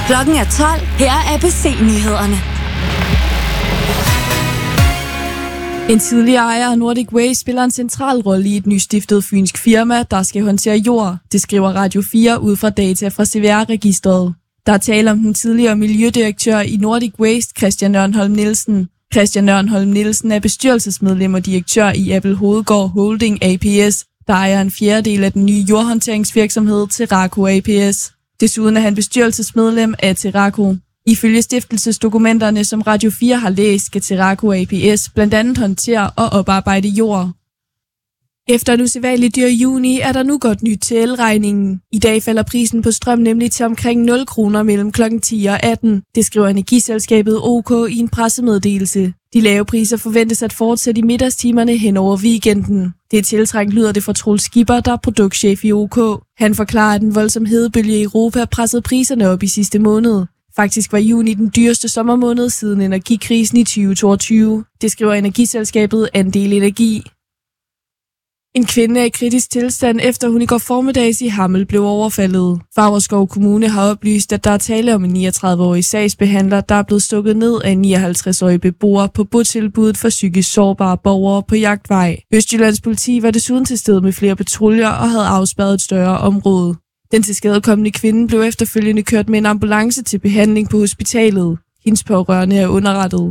Klokken er 12. Her er ABC-nyhederne. En tidligere ejer af Nordic Waste spiller en central rolle i et nystiftet fynsk firma, der skal håndtere jord. Det skriver Radio 4 ud fra data fra CVR-registret. Der er tale om den tidligere miljødirektør i Nordic Waste, Christian Ørnholm Nielsen. Christian Ørnholm Nielsen er bestyrelsesmedlem og direktør i Apple Hovedgård Holding ApS, der ejer en fjerdedel af den nye jordhåndteringsvirksomhed Teraco ApS. Desuden er han bestyrelsesmedlem af Teraco. Ifølge stiftelsesdokumenterne, som Radio 4 har læst, skal Teraco ApS blandt andet håndtere og oparbejde jord. Efter en usædvanlig dyr juni er der nu godt nyt til elregningen. I dag falder prisen på strøm nemlig til omkring 0 kroner mellem kl. 10 og 18. Det skriver energiselskabet OK i en pressemeddelelse. De lave priser forventes at fortsætte i middagstimerne hen over weekenden. Det er tiltrængt, lyder det fra Troels Skipper, der er produktchef i OK. Han forklarer, at en voldsom hedebølge i Europa pressede priserne op i sidste måned. Faktisk var juni den dyreste sommermåned siden energikrisen i 2022. Det skriver energiselskabet Andel Energi. En kvinde er i kritisk tilstand, efter hun i går formiddags i Hammel blev overfaldet. Favrskov Kommune har oplyst, at der er tale om en 39-årig sagsbehandler, der er blevet stukket ned af en 59-årig beboer på botilbuddet for psykisk sårbare borgere på Jagtvej. Østjyllands politi var desuden til stede med flere patruljer og havde afspærret et større område. Den tilskadekomne kvinde blev efterfølgende kørt med en ambulance til behandling på hospitalet. Hendes pårørende er underrettet.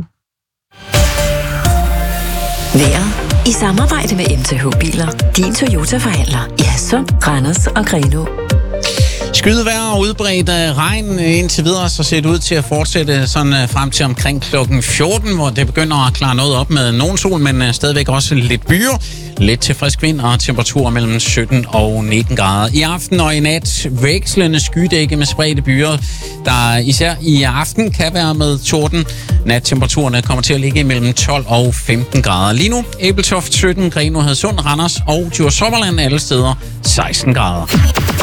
Vejret i samarbejde med MTH Biler. Din Toyota-forhandler i Hadsund, Randers og Grenaa. Skydevejr og udbredt regn indtil videre, så ser det ud til at fortsætte sådan frem til omkring klokken 14, hvor det begynder at klare noget op med nogen sol, men stadigvæk også lidt byer. Lidt til frisk vind og temperaturer mellem 17 og 19 grader. I aften og i nat vekslende skydække med spredte byer, der især i aften kan være med torden. Nattemperaturerne kommer til at ligge mellem 12 og 15 grader. Lige nu Ebeltoft 17, Grenaa, Hadsund, Randers og Djursland alle steder 16 grader.